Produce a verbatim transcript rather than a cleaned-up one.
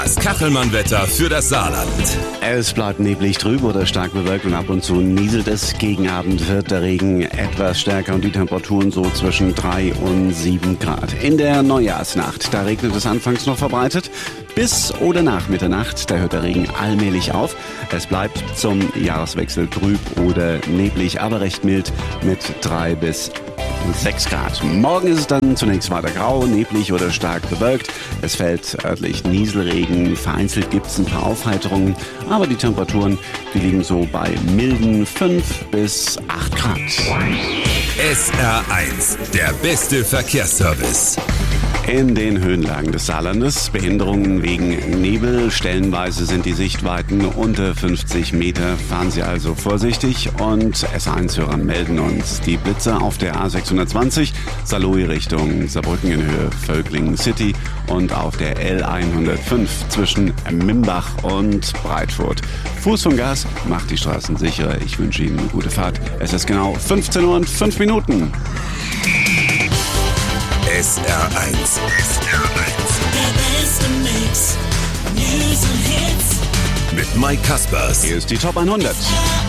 Das Kachelmann-Wetter für das Saarland. Es bleibt neblig, trüb oder stark bewölkt und ab und zu nieselt es. Gegen Abend wird der Regen etwas stärker und die Temperaturen so zwischen drei und sieben Grad. In der Neujahrsnacht, da regnet es anfangs noch verbreitet. Bis oder nach Mitternacht, da hört der Regen allmählich auf. Es bleibt zum Jahreswechsel trüb oder neblig, aber recht mild mit drei bis sechs Grad. Morgen ist es dann zunächst weiter grau, neblig oder stark bewölkt. Es fällt örtlich Nieselregen, vereinzelt gibt es ein paar Aufheiterungen, aber die Temperaturen, die liegen so bei milden fünf bis acht Grad. S R eins, der beste Verkehrsservice. In den Höhenlagen des Saarlandes Behinderungen wegen Nebel. Stellenweise sind die Sichtweiten unter fünfzig Meter. Fahren Sie also vorsichtig. Und S eins-Hörer melden uns die Blitze auf der A sechshundertzwanzig, Saarlouis Richtung Saarbrücken in Höhe Völklingen City und auf der L hundertfünf zwischen Mimbach und Breitfurt. Fuß vom Gas macht die Straßen sicherer. Ich wünsche Ihnen eine gute Fahrt. Es ist genau fünfzehn Uhr und fünf Minuten. S R eins. S R eins. Der beste Mix. News und Hits. Mit Mike Kaspers. Hier ist die Top hundert.